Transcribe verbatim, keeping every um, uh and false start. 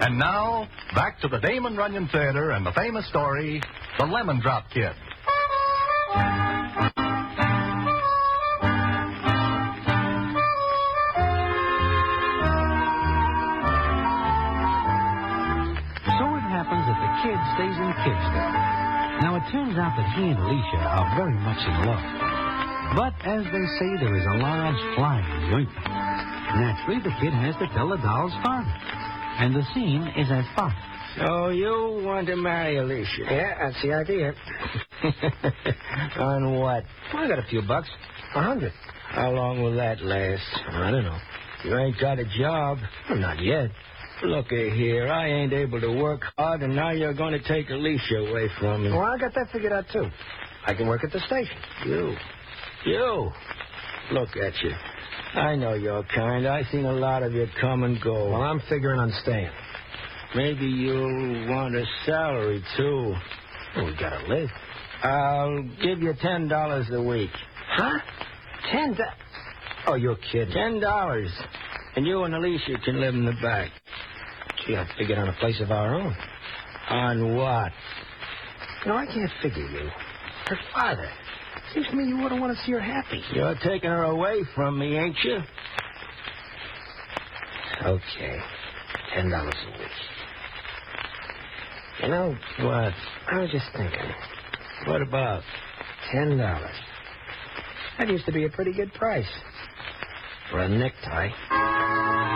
And now, back to the Damon Runyon Theater and the famous story, The Lemon Drop Kid. So it happens that the kid stays in Kidston. Now, it turns out that he and Alicia are very much in love. But, as they say, there is a large fly in the ointment. Naturally, the kid has to tell the doll's father. And the scene is as follows. So you want to marry Alicia? Yeah, that's the idea. On what? Well, I got a few bucks. A hundred. How long will that last? I don't know. You ain't got a job. Well, not yet. Look here, I ain't able to work hard, and now you're going to take Alicia away from me. Well, I got that figured out, too. I can work at the station. You. You. Look at you. I know your kind. I've seen a lot of you come and go. Well, I'm figuring on staying. Maybe you'll want a salary, too. Well, we gotta live. I'll give you ten dollars a week. Huh? Ten dollars? Oh, you're kidding. Ten dollars. And you and Alicia can live in the back. Gee, I figured on a place of our own. On what? No, I can't figure you. Her father. Seems to me you wouldn't want to see her happy. You're taking her away from me, ain't you? Okay. Ten dollars a week. You know, What? I was just thinking. What about? Ten dollars. That used to be a pretty good price. For a necktie.